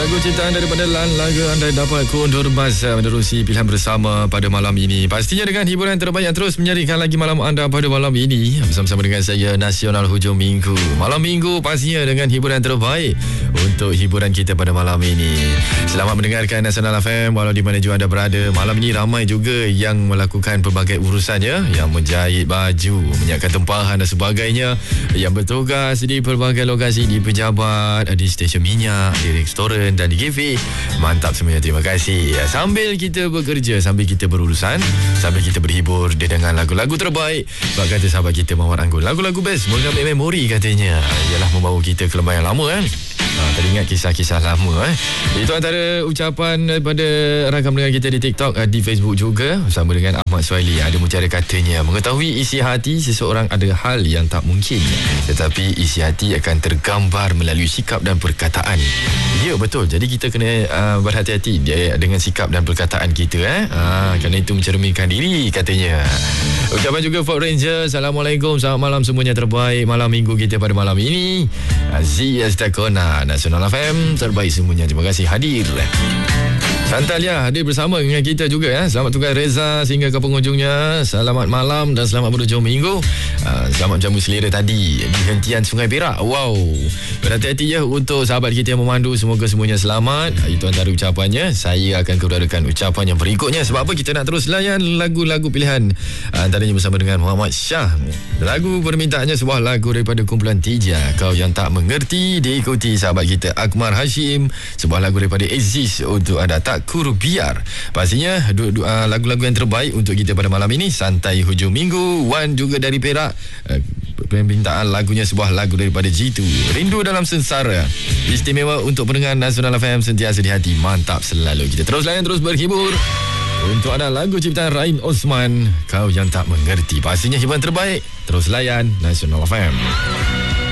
Lagu ciptaan daripada Lan, lagu anda dapat kondur masa menerusi pilihan bersama pada malam ini. Pastinya dengan hiburan terbaik yang terus menyaringkan lagi malam anda pada malam ini. Bersama-sama dengan saya, Nasional Hujung Minggu. Malam Minggu pastinya dengan hiburan terbaik untuk hiburan kita pada malam ini. Selamat mendengarkan Nasional FM walau di mana juga anda berada. Malam ini ramai juga yang melakukan pelbagai urusannya, yang menjahit baju, menyiapkan tempahan dan sebagainya, yang bertugas di pelbagai lokasi, di pejabat, di stesen minyak, di restoran dan di kafe. Mantap semuanya, terima kasih. Sambil kita bekerja, sambil kita berurusan, sambil kita berhibur dengan lagu-lagu terbaik. Sebab kata sahabat kita Muhammad Anggun, lagu-lagu best mengambil memori katanya. Ialah membawa kita ke lembah yang lama kan. Teringat kisah-kisah lama Itu antara ucapan daripada rakan pendengar kita di TikTok, di Facebook juga, bersama dengan Ahmad Suhaili. Ada mutiara katanya, mengetahui isi hati seseorang ada hal yang tak mungkin, tetapi isi hati akan tergambar melalui sikap dan perkataan. Ya, betul. Jadi kita kena berhati-hati dengan sikap dan perkataan kita kerana itu mencerminkan diri katanya. Ucapan juga Ford Ranger, Assalamualaikum, selamat malam semuanya terbaik malam minggu kita pada malam ini. Aziz Takona, Nasional FM terbaik semuanya. Terima kasih hadir. Santalia hadir bersama dengan kita juga Selamat tugas Reza sehingga ke penghujungnya. Selamat malam dan selamat berhujung minggu. Selamat jamu selera tadi di hentian Sungai Perak. Wow, berhati-hati untuk sahabat kita yang memandu. Semoga semuanya selamat. Itu antara ucapannya. Saya akan keberadakan ucapan yang berikutnya. Sebab apa? Kita nak terus layan lagu-lagu pilihan, antaranya bersama dengan Muhammad Shah. Lagu permintaannya sebuah lagu daripada kumpulan Tija, Kau Yang Tak Mengerti. Diikuti sahabat kita Akmal Hashim, sebuah lagu daripada Aziz untuk Ada Tak Kurbiar. Pastinya lagu-lagu yang terbaik untuk kita pada malam ini. Santai hujung minggu. Wan juga dari Perak, permintaan lagunya sebuah lagu daripada Jitu, Rindu Dalam Sengsara. Istimewa untuk pendengar Nasional FM, sentiasa di hati. Mantap selalu. Kita terus layan, terus berhibur. Untuk ada lagu ciptaan Rain Osman, Kau Yang Tak Mengerti. Pastinya hiburan terbaik. Terus layan Nasional FM.